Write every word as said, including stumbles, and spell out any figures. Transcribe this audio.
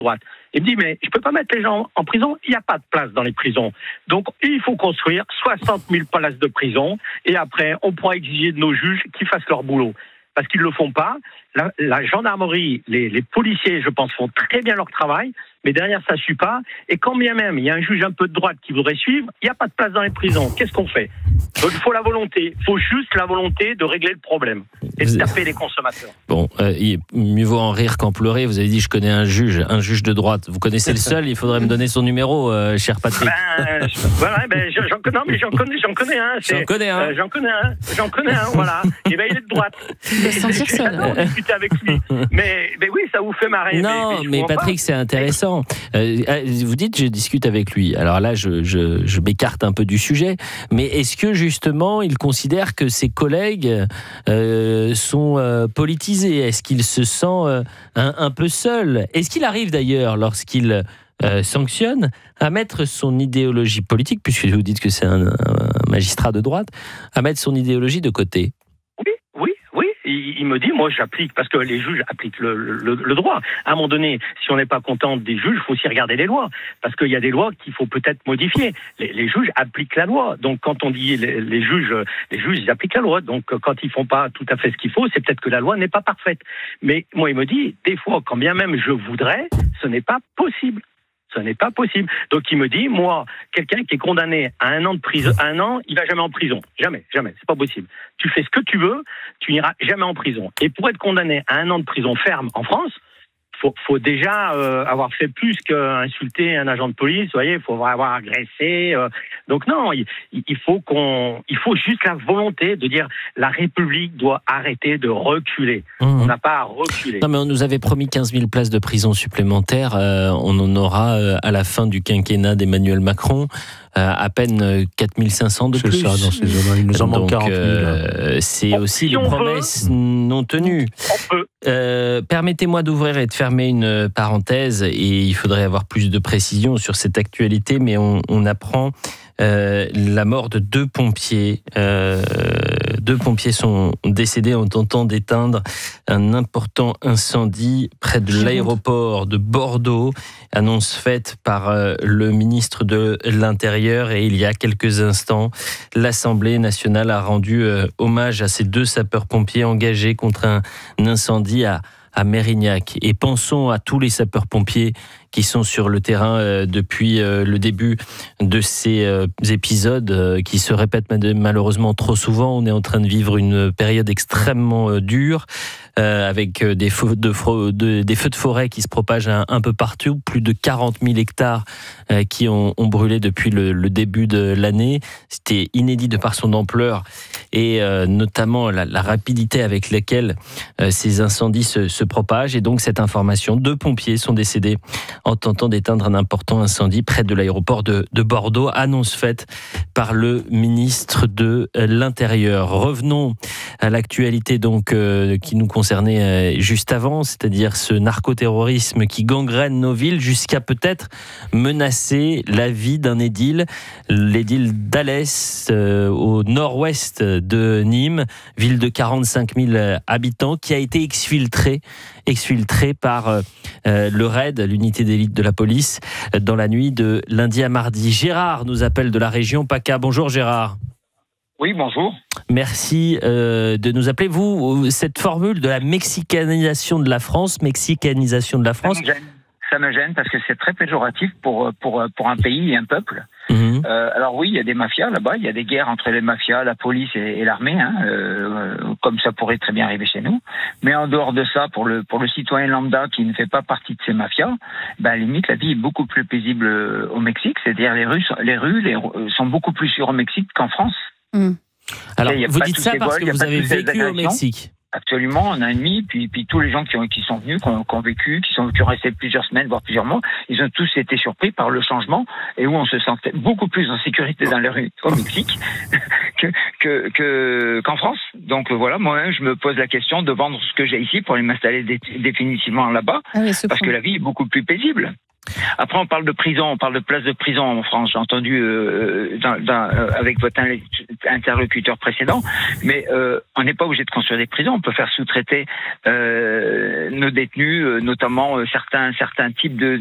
droite. Il me dit, mais je peux pas mettre les gens en prison, il n'y a pas de place dans les prisons. Donc, il faut construire soixante mille places de prison, et après, on pourra exiger de nos juges qu'ils fassent leur boulot. Parce qu'ils ne le font pas. La, la gendarmerie, les, les policiers, je pense, font très bien leur travail, mais derrière, ça ne suit pas. Et quand bien même, il y a un juge un peu de droite qui voudrait suivre, il n'y a pas de place dans les prisons. Qu'est-ce qu'on fait? Donc, il faut la volonté. Il faut juste la volonté de régler le problème et de taper les consommateurs. Bon, euh, mieux vaut en rire qu'en pleurer. Vous avez dit, je connais un juge, un juge de droite. Vous connaissez le seul, il faudrait me donner son numéro, euh, cher Patrick. Ben, je, voilà, ben, j'en, non, mais j'en connais, j'en connais un. C'est, j'en connais un. Euh, j'en connais un. J'en connais un, voilà. Et ben, il est de droite. Il va se sentir seul. J'adore discuter avec lui. Mais, mais oui, ça vous fait marrer. Non, mais, mais, mais Patrick, pas. c'est intéressant. Euh, vous dites, je discute avec lui. Alors là, je, je, je m'écarte un peu du sujet. Mais est-ce que justement, il considère que ses collègues euh, sont euh, politisés? Est-ce qu'il se sent euh, un, un peu seul? Est-ce qu'il arrive d'ailleurs, lorsqu'il euh, sanctionne, à mettre son idéologie politique, puisque vous dites que c'est un, un magistrat de droite, à mettre son idéologie de côté? Oui, oui, oui. Il, il me dit, moi j'applique, parce que les juges appliquent le, le, le droit. À un moment donné, si on n'est pas content des juges, il faut aussi regarder les lois, parce qu'il y a des lois qu'il faut peut-être modifier. Les, les juges appliquent la loi. Donc quand on dit les, les juges, les juges ils appliquent la loi. Donc quand ils font pas tout à fait ce qu'il faut, c'est peut-être que la loi n'est pas parfaite. Mais moi il me dit, des fois, quand bien même je voudrais, ce n'est pas possible. Ce n'est pas possible. Donc il me dit, moi, quelqu'un qui est condamné à un an de prison, un an, il va jamais en prison. Jamais, jamais. C'est pas possible. Tu fais ce que tu veux, tu n'iras jamais en prison. Et pour être condamné à un an de prison ferme en France, faut, faut déjà euh, avoir fait plus qu'insulter un agent de police. Vous voyez, il faut avoir agressé. Euh, donc non, il, il faut qu'on, il faut juste la volonté de dire la République doit arrêter de reculer. Mmh. On n'a pas à reculer. Non, mais on nous avait promis quinze mille places de prison supplémentaires. Euh, on en aura euh, à la fin du quinquennat d'Emmanuel Macron. Euh, à peine quatre mille cinq cents de c'est plus. Ça, dans ces zones-là. Il nous en manque quarante mille. Euh, c'est on, aussi si des promesses veut, non tenues. On peut. Euh, permettez-moi d'ouvrir et de fermer une parenthèse, et il faudrait avoir plus de précision sur cette actualité, mais on, on apprend euh, la mort de deux pompiers. Euh, deux pompiers sont décédés en tentant d'éteindre un important incendie près de l'aéroport de Bordeaux. Annonce faite par euh, le ministre de l'Intérieur, et il y a quelques instants, l'Assemblée nationale a rendu euh, hommage à ces deux sapeurs-pompiers engagés contre un, un incendie à, à Mérignac. Et pensons à tous les sapeurs-pompiers qui sont sur le terrain euh, depuis euh, le début de ces euh, épisodes euh, qui se répètent malheureusement trop souvent. On est en train de vivre une période extrêmement euh, dure, euh, avec des feux de, de, des feux de forêt qui se propagent un, un peu partout. Plus de quarante mille hectares euh, qui ont, ont brûlé depuis le, le début de l'année. C'était inédit de par son ampleur, et euh, notamment la, la rapidité avec laquelle euh, ces incendies se, se propagent. Et donc cette information, deux pompiers sont décédés en tentant d'éteindre un important incendie près de l'aéroport de, de Bordeaux. Annonce faite par le ministre de l'Intérieur. Revenons à l'actualité donc euh, qui nous concernait euh, juste avant, c'est-à-dire ce narcoterrorisme qui gangrène nos villes jusqu'à peut-être menacer la vie d'un édile, l'édile d'Alès, euh, au nord-ouest de Nîmes, ville de quarante-cinq mille habitants, qui a été exfiltrée exfiltré par euh, le R A I D, l'unité d'élite de la police, dans la nuit de lundi à mardi. Gérard nous appelle de la région PACA. Bonjour Gérard. Oui, bonjour. Merci euh, de nous appeler. Vous, cette formule de la mexicanisation de la France, mexicanisation de la France... Ça me gêne, ça me gêne parce que c'est très péjoratif pour, pour, pour un pays et un peuple. Mmh. Euh, alors oui, il y a des mafias là-bas, il y a des guerres entre les mafias, la police et, et l'armée, hein, euh, comme ça pourrait très bien arriver chez nous. Mais en dehors de ça, pour le pour le citoyen lambda qui ne fait pas partie de ces mafias, ben à la limite la vie est beaucoup plus paisible au Mexique. C'est-à-dire les rues, les rues les, sont beaucoup plus sûres au Mexique qu'en France. Mmh. Alors vous dites ça parce vols, que vous avez vécu au Mexique. Absolument, un an et demi, puis, puis tous les gens qui, ont, qui sont venus, qui ont, qui ont vécu, qui sont qui ont resté plusieurs semaines, voire plusieurs mois, ils ont tous été surpris par le changement, et où on se sentait beaucoup plus en sécurité dans les rues au Mexique que, que, que, qu'en France. Donc voilà, moi-même, je me pose la question de vendre ce que j'ai ici pour aller m'installer dé- définitivement là-bas, ah oui, parce point. que la vie est beaucoup plus paisible. Après, on parle de prison, on parle de place de prison en France. J'ai entendu euh, dans, dans, euh, avec votre interlocuteur précédent, mais euh, on n'est pas obligé de construire des prisons. On peut faire sous-traiter euh, nos détenus, euh, notamment euh, certains certains types de